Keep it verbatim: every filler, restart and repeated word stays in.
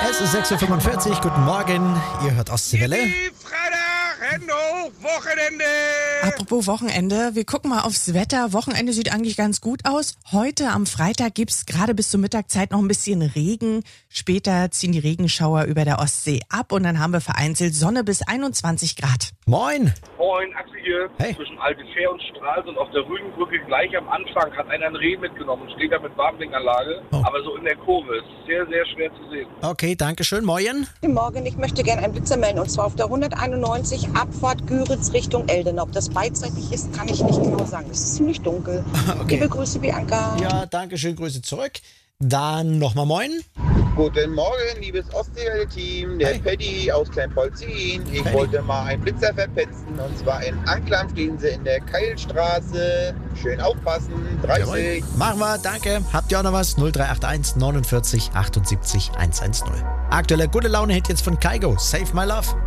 Es ist sechs Uhr fünfundvierzig, guten Morgen, ihr hört Ostseewelle. Freitag, Hände hoch, Wochenende! Apropos Wochenende, wir gucken mal aufs Wetter. Wochenende sieht eigentlich ganz gut aus. Heute am Freitag gibt's gerade bis zur Mittagszeit noch ein bisschen Regen. Später ziehen die Regenschauer über der Ostsee ab und dann haben wir vereinzelt Sonne bis einundzwanzig Grad. Moin. Moin, Axel hier. Hey. Zwischen Altifär und Stralsund auf der Rügenbrücke gleich am Anfang hat einer ein Reh mitgenommen und steht da mit Warnblinkanlage. Oh. Aber so in der Kurve ist sehr, sehr schwer zu sehen. Okay, danke schön, moin. Guten Morgen, ich möchte gerne einen Blitzer melden und zwar auf der hunderteinundneunzig Abfahrt Güritz Richtung Elden. Ob das beidseitig ist, kann ich nicht genau sagen. Es ist ziemlich dunkel. Okay. Liebe Grüße, Bianca. Ja, danke schön, Grüße zurück. Dann nochmal moin. Guten Morgen, liebes Ostseewelle-Team, der Hey. Paddy aus Kleinpolzin. Ich Paddy. wollte mal einen Blitzer verpetzen und zwar in Anklam stehen sie in der Keilstraße. Schön aufpassen, dreißig. Jawohl. Machen wir, danke. Habt ihr auch noch was? null drei acht eins neunundvierzig achtundsiebzig hundertzehn. Aktuelle gute Laune-Hit jetzt von Kygo. Save My Love.